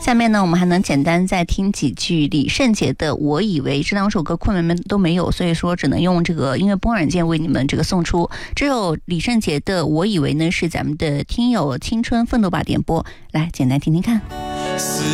下面呢，我们还能简单再听几句李圣杰的《我以为》。这两首歌昆仑们都没有，所以说只能用这个音乐播软件为你们这个送出。只有李圣杰的《我以为》呢，是咱们的听友青春奋斗吧点播，来简单听听看。